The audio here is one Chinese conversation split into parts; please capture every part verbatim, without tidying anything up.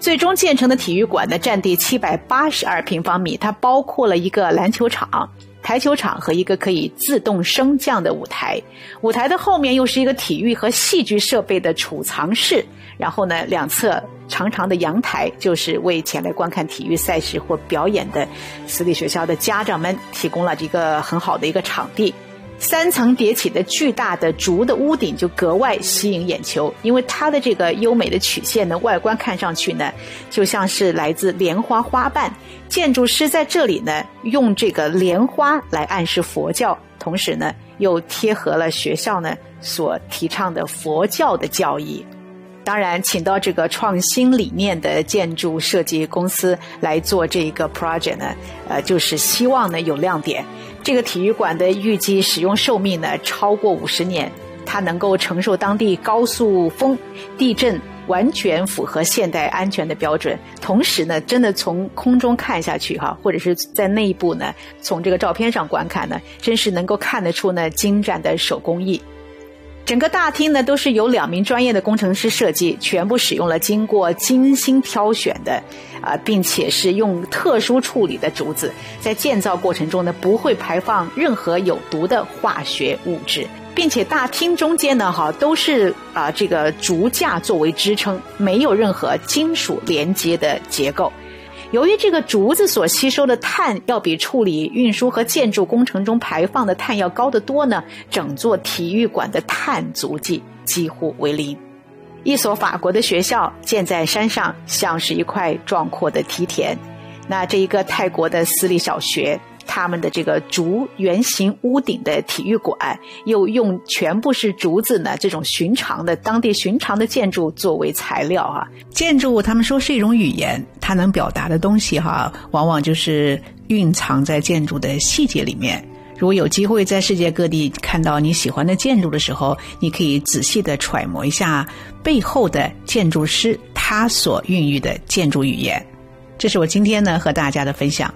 最终建成的体育馆呢，占地七百八十二平方米，它包括了一个篮球场、台球场和一个可以自动升降的舞台。舞台的后面又是一个体育和戏剧设备的储藏室，然后呢，两侧长长的阳台就是为前来观看体育赛事或表演的私立学校的家长们提供了这个很好的一个场地。三层叠起的巨大的竹的屋顶就格外吸引眼球，因为它的这个优美的曲线呢，外观看上去呢就像是来自莲花花瓣。建筑师在这里呢用这个莲花来暗示佛教，同时呢又贴合了学校呢所提倡的佛教的教义。当然请到这个创新理念的建筑设计公司来做这个 project 呢，呃，就是希望呢有亮点。这个体育馆的预计使用寿命呢超过五十年，它能够承受当地高速风、地震，完全符合现代安全的标准。同时呢，真的从空中看下去哈，或者是在内部呢，从这个照片上观看呢，真是能够看得出呢精湛的手工艺。整个大厅呢都是由两名专业的工程师设计，全部使用了经过精心挑选的啊、呃，并且是用特殊处理的竹子，在建造过程中呢不会排放任何有毒的化学物质，并且大厅中间呢哈都是啊、呃、这个竹架作为支撑，没有任何金属连接的结构。由于这个竹子所吸收的碳要比处理运输和建筑工程中排放的碳要高得多呢，整座体育馆的碳足迹几乎为零。一所法国的学校建在山上，像是一块壮阔的梯田。那这一个泰国的私立小学，他们的这个竹圆形屋顶的体育馆又用全部是竹子呢这种寻常的当地寻常的建筑作为材料啊。 建筑他们说是一种语言，它能表达的东西哈，往往就是蕴藏在建筑的细节里面。如果有机会在世界各地看到你喜欢的建筑的时候，你可以仔细的揣摩一下背后的建筑师他所孕育的建筑语言。这是我今天呢和大家的分享。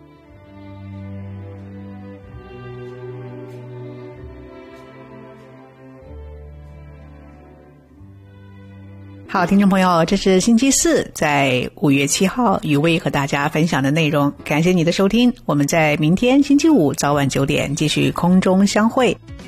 好，听众朋友，这是星期四在五月七号雨薇和大家分享的内容，感谢你的收听，我们在明天星期五早晚九点继续空中相会。